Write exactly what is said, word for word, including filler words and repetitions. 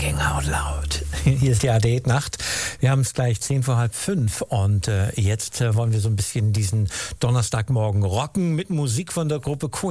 Thinking Out Loud. Hier ist die A D Nacht. Wir haben es gleich zehn vor halb fünf und äh, jetzt äh, wollen wir so ein bisschen diesen Donnerstagmorgen rocken mit Musik von der Gruppe Queen.